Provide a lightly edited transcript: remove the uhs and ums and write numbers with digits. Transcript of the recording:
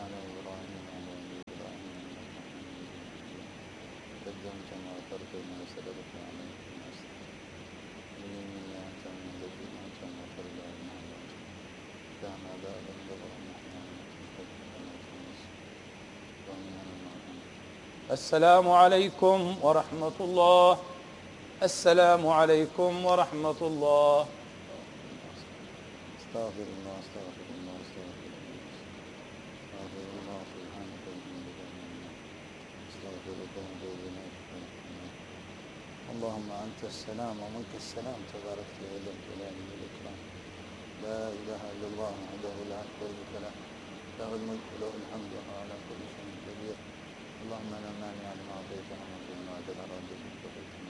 على إبراهيم وعلى آل إبراهيم إنك حميد مجيد قدمت ما أخرت ما سلكت عليك ما ليميات من لدنك ما فرجع ما كان دابا برحمة السلام عليكم ورحمة الله. السلام عليكم ورحمة الله. استغفر الله استغفر الله استغفر الله استغفر الله سبحانك وبحمدك استغفرك واتوب اليك. اللهم انت السلام ومنك السلام تبارك ذا الجلال والاكرام. لا اله الا الله وحده لا شريك له له الملك وله الحمد وهو على كل شيء قدير. اللهم لا مانع لما اعطيتنا